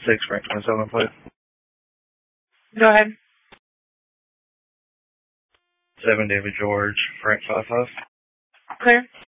6 Frank 27, please. Go ahead. 7 David George, Frank 55. Clear.